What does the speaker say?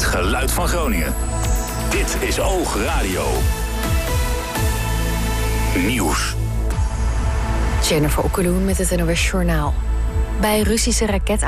geluid van Groningen. Dit is Oog Radio. Nieuws. Jennifer Okkeloen met het NOS Journaal. Bij Russische raket